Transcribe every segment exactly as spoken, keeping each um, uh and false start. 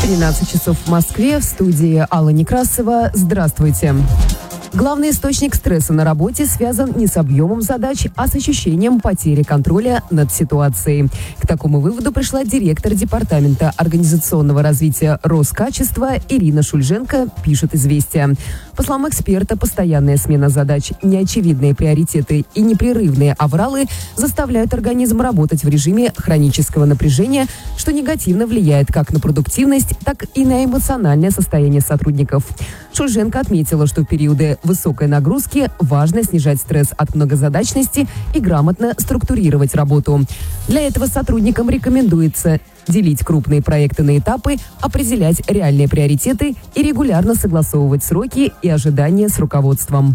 тринадцать часов в Москве. В студии Алла Некрасова. Здравствуйте. Главный источник стресса на работе связан не с объемом задач, а с ощущением потери контроля над ситуацией. К такому выводу пришла директор Департамента организационного развития Роскачества Ирина Шульженко, пишет «Известия». По словам эксперта, постоянная смена задач, неочевидные приоритеты и непрерывные авралы заставляют организм работать в режиме хронического напряжения, что негативно влияет как на продуктивность, так и на эмоциональное состояние сотрудников. Шульженко отметила, что в периоды высокой нагрузки важно снижать стресс от многозадачности и грамотно структурировать работу. Для этого сотрудникам рекомендуется делить крупные проекты на этапы, определять реальные приоритеты и регулярно согласовывать сроки и ожидания с руководством.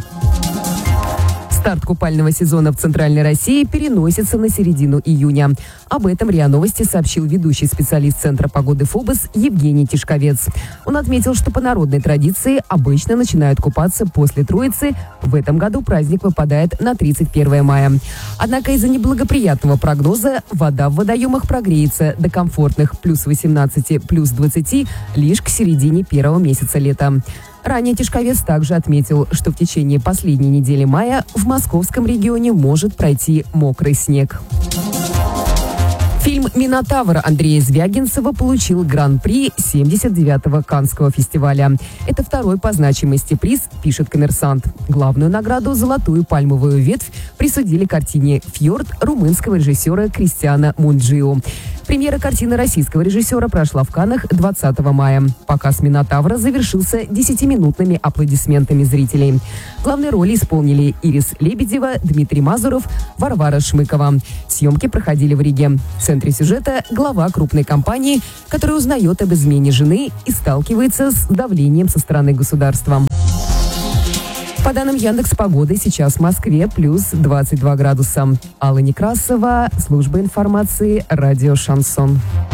Старт купального сезона в Центральной России переносится на середину июня. Об этом РИА Новости сообщил ведущий специалист Центра погоды ФОБОС Евгений Тишковец. Он отметил, что по народной традиции обычно начинают купаться после Троицы. В этом году праздник выпадает на тридцать первое мая. Однако из-за неблагоприятного прогноза вода в водоемах прогреется до комфортных плюс восемнадцати, плюс двадцати лишь к середине первого месяца лета. Ранее Тишковец также отметил, что в течение последней недели мая в московском регионе может пройти мокрый снег. Фильм «Минотавр» Андрея Звягинцева получил гран-при семьдесят девятого Каннского фестиваля. Это второй по значимости приз, пишет «Коммерсант». Главную награду «Золотую пальмовую ветвь» присудили картине «Фьорд» румынского режиссера Кристиана Мунджиу. Премьера картины российского режиссера прошла в Каннах двадцатого мая. Показ «Минотавра» завершился десятиминутными аплодисментами зрителей. Главные роли исполнили Ирис Лебедева, Дмитрий Мазуров, Варвара Шмыкова. Съемки проходили в Риге. В центре сюжета глава крупной компании, который узнает об измене жены и сталкивается с давлением со стороны государства. По данным Яндекс.Погоды, сейчас в Москве плюс двадцать два градуса. Алла Некрасова, служба информации, радио «Шансон».